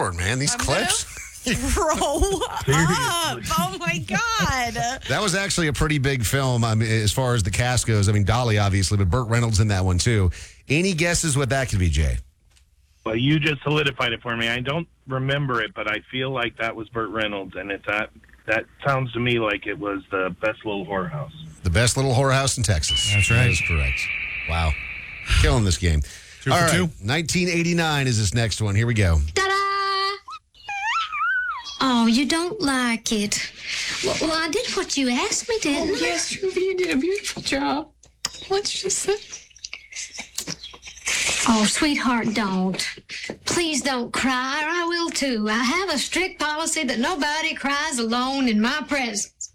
for, man? These clips. Grow up. Oh, my God. That was actually a pretty big film as far as the cast goes. I mean, Dolly, obviously, but Burt Reynolds in that one, too. Any guesses what that could be, Jay? Well, you just solidified it for me. I don't remember it, but I feel like that was Burt Reynolds, and that sounds to me like it was the Best Little Whorehouse. The Best Little Whorehouse in Texas. That's right. That is correct. Wow. Killing this game. 2 All for right. 2. 1989 is this next one. Here we go. Ta-da! Oh, you don't like it. Well, I did what you asked me, didn't I? Yes, you did a beautiful job. What's she say? Oh, sweetheart, don't. Please don't cry, or I will too. I have a strict policy that nobody cries alone in my presence.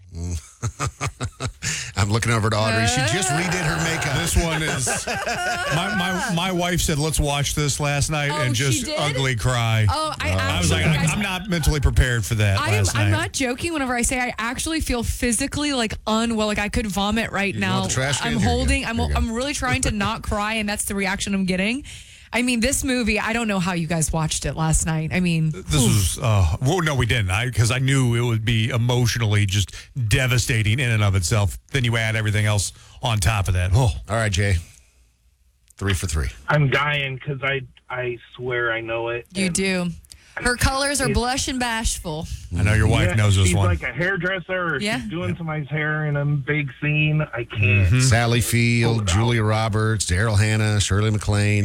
I'm looking over to Audrey. She just redid her makeup. This one is... My wife said, let's watch this last night and she just did? ugly cry. Oh, I was like, I'm not mentally prepared for that last night. I'm not joking whenever I say I actually feel physically like unwell, like I could vomit right now. want the trash can? I'm Here you holding, go. Here you go. I'm really trying to not cry, and that's the reaction I'm getting. I mean, this movie, I don't know how you guys watched it last night. I mean, This was, well, no, we didn't. Because I knew it would be emotionally just devastating in and of itself. Then you add everything else on top of that. Oh, All right, Jay. 3 for 3. I'm dying because I swear I know it. you and do. Her colors are It's- blush and bashful. I know your wife yeah, knows this she's one. like a hairdresser, or Yeah. she's doing somebody's hair in a big scene. I can't. Sally Field, Julia Roberts, Daryl Hannah, Shirley MacLaine.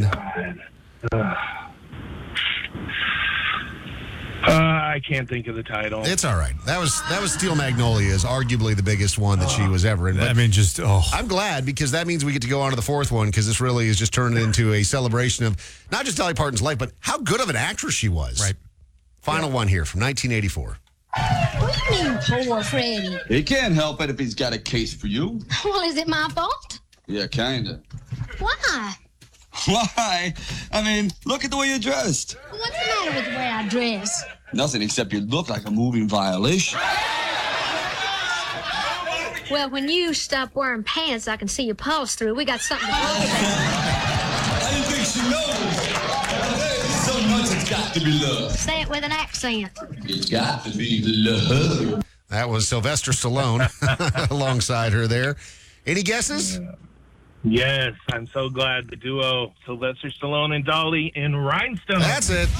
I can't think of the title. It's all right. That was Steel Magnolias, arguably the biggest one that she was ever in. But I mean, just, I'm glad because that means we get to go on to the fourth one because this really is just turning into a celebration of not just Dolly Parton's life, but how good of an actress she was. Right. Final one here from 1984. What do you mean, poor Freddie? He can't help it if he's got a case for you. Well, is it my fault? Yeah, kinda. Why? Why? I mean, look at the way you're dressed. What's the matter with the way I dress? Nothing except you look like a moving violation. Well, when you stop wearing pants, I can see your pulse through. We got something to talk about. I didn't think she knows. So much it's got to be love. Say it with an accent. It's got to be love. That was Sylvester Stallone alongside her there. Any guesses? Yes, I'm so glad the duo Sylvester Stallone and Dolly in Rhinestone. That's it.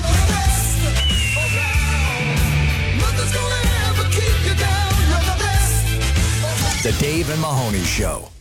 The Dave and Mahoney Show.